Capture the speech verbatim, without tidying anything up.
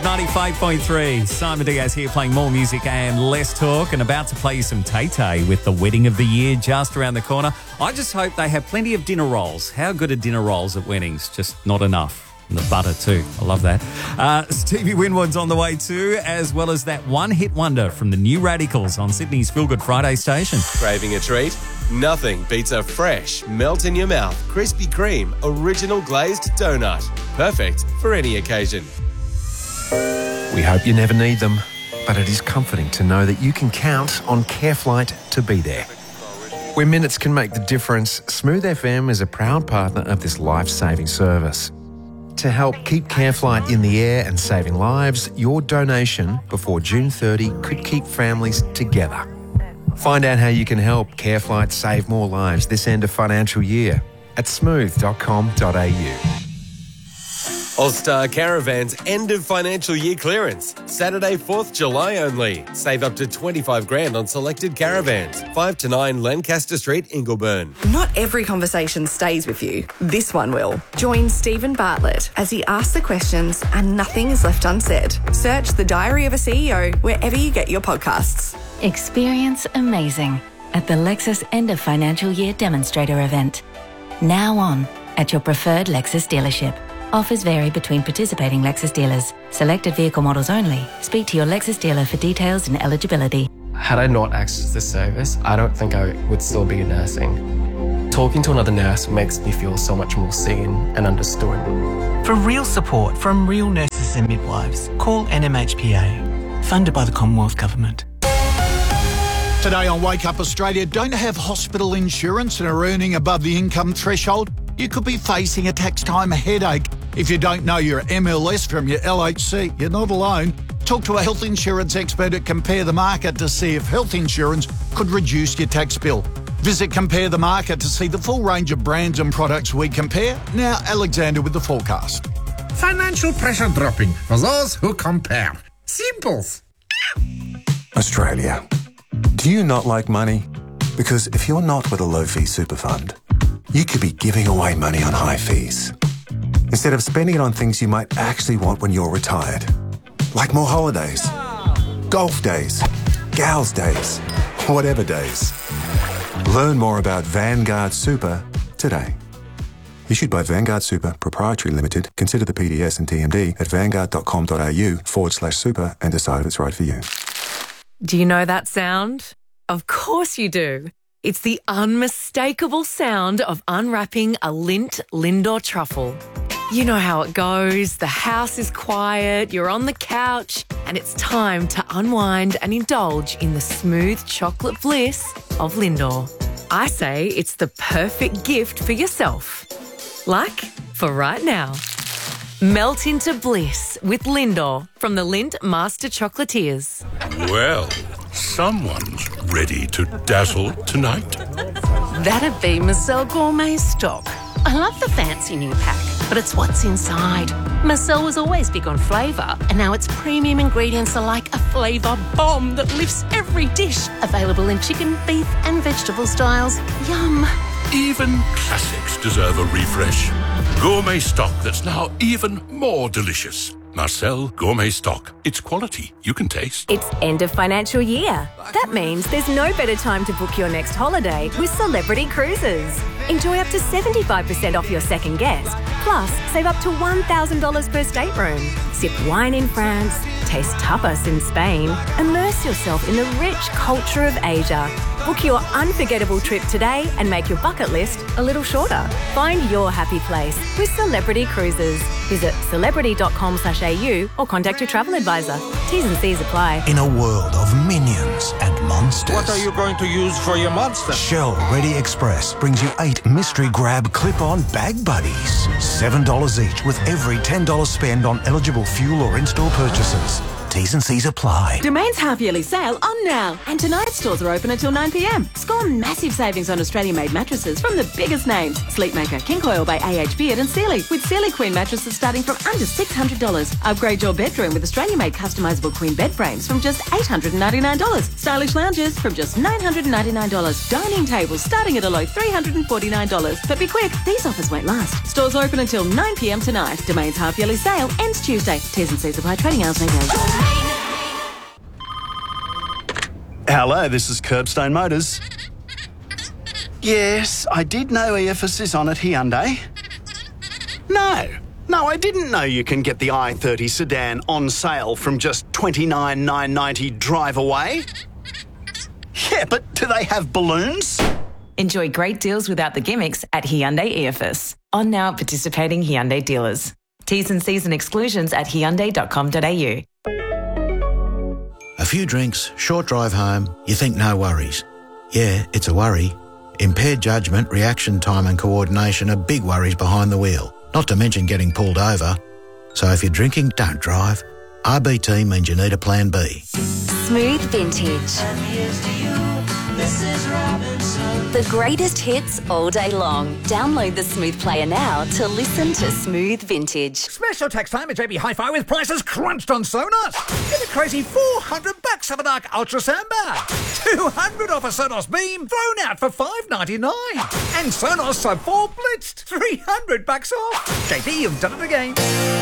ninety-five point three. Simon Diaz here playing more music and less talk, and about to play you some Tay-Tay with the wedding of the year just around the corner. I just hope they have plenty of dinner rolls. How good are dinner rolls at weddings? Just not enough. And the butter too. I love that. Uh, Stevie Winwood's on the way too, as well as that one-hit wonder from the New Radicals on Sydney's Feel Good Friday station. Craving a treat? Nothing beats a fresh, melt-in-your-mouth, Krispy Kreme original glazed donut. Perfect for any occasion. We hope you never need them, but it is comforting to know that you can count on CareFlight to be there. Where minutes can make the difference, Smooth F M is a proud partner of this life-saving service. To help keep CareFlight in the air and saving lives, your donation before June thirtieth could keep families together. Find out how you can help CareFlight save more lives this end of financial year at smooth dot com dot a u. All-Star Caravan's end of financial year clearance. Saturday, fourth of July only. Save up to twenty-five grand on selected caravans. five to nine Lancaster Street, Ingleburn. Not every conversation stays with you. This one will. Join Stephen Bartlett as he asks the questions and nothing is left unsaid. Search The Diary of a C E O wherever you get your podcasts. Experience amazing at the Lexus End of Financial Year Demonstrator event. Now on at your preferred Lexus dealership. Offers vary between participating Lexus dealers. Selected vehicle models only. Speak to your Lexus dealer for details and eligibility. Had I not accessed this service, I don't think I would still be nursing. Talking to another nurse makes me feel so much more seen and understood. For real support from real nurses and midwives, call N M H P A. Funded by the Commonwealth Government. Today on Wake Up Australia, don't have hospital insurance and are earning above the income threshold? You could be facing a tax time headache. If you don't know your M L S from your L H C, you're not alone. Talk to a health insurance expert at Compare the Market to see if health insurance could reduce your tax bill. Visit Compare the Market to see the full range of brands and products we compare. Now, Alexander with the forecast. Financial pressure dropping for those who compare. Simples. Australia. Do you not like money? Because if you're not with a low-fee super fund, you could be giving away money on high fees instead of spending it on things you might actually want when you're retired, like more holidays, golf days, gals days, whatever days. Learn more about Vanguard Super today. Issued by Vanguard Super Proprietary Limited. Consider the P D S and T M D at vanguard.com.au forward slash super and decide if it's right for you. Do you know that sound? Of course you do. It's the unmistakable sound of unwrapping a Lindt Lindor truffle. You know how it goes. The house is quiet, you're on the couch, and it's time to unwind and indulge in the smooth chocolate bliss of Lindor. I say it's the perfect gift for yourself. Like for right now. Melt into bliss with Lindor from the Lindt Master Chocolatiers. Well, someone's ready to dazzle tonight. That'd be Marcel Gourmet Stock. I love the fancy new pack, but it's what's inside. Marcel was always big on flavour, and now its premium ingredients are like a flavour bomb that lifts every dish. Available in chicken, beef and vegetable styles. Yum. Even classics deserve a refresh. Gourmet Stock that's now even more delicious. Marcel Gourmet Stock. It's quality you can taste. It's end of financial year. That means there's no better time to book your next holiday with Celebrity Cruises. Enjoy up to seventy-five percent off your second guest. Plus, save up to one thousand dollars per stateroom. Sip wine in France, taste tapas in Spain, immerse yourself in the rich culture of Asia. Book your unforgettable trip today and make your bucket list a little shorter. Find your happy place with Celebrity Cruises. Visit celebrity.com slash au or contact your travel advisor. T's and C's apply. In a world of minions and monsters. What are you going to use for your monster? Shell Ready Express brings you eight mystery grab clip-on bag buddies. seven dollars each with every ten dollars spend on eligible fuel or in-store purchases. T's and C's apply. Domain's half-yearly sale on now. And tonight's stores are open until nine p m. Score massive savings on Australian-made mattresses from the biggest names. Sleepmaker, King Coil by A H Beard and Sealy. With Sealy Queen mattresses starting from under six hundred dollars. Upgrade your bedroom with Australian-made customisable queen bed frames from just eight hundred ninety-nine dollars. Stylish lounges from just nine hundred ninety-nine dollars. Dining tables starting at a low three hundred forty-nine dollars. But be quick, these offers won't last. Stores open until nine p m tonight. Domain's half-yearly sale ends Tuesday. T's and C's apply. Trading hours may vary. Hello, this is Curbstone Motors. Yes, I did know E F S is on at Hyundai. No, no, I didn't know you can get the i thirty sedan on sale from just twenty-nine thousand nine hundred ninety dollars drive away. Yeah, but do they have balloons? Enjoy great deals without the gimmicks at Hyundai E F S. On now at participating Hyundai dealers. T's and C's and exclusions at hyundai dot com dot a u. A few drinks, short drive home, you think no worries. Yeah, it's a worry. Impaired judgment, reaction time and coordination are big worries behind the wheel, not to mention getting pulled over. So if you're drinking, don't drive. R B T means you need a plan B. Smooth Vintage. The greatest hits all day long. Download the Smooth Player now to listen to Smooth Vintage. Special tax time at J B Hi-Fi with prices crunched on Sonos. Get a crazy four hundred bucks of a dark ultrasound bar. two hundred off a Sonos Beam thrown out for five ninety-nine. And Sonos Sub four blitzed. three hundred bucks off. J B, you've done it again.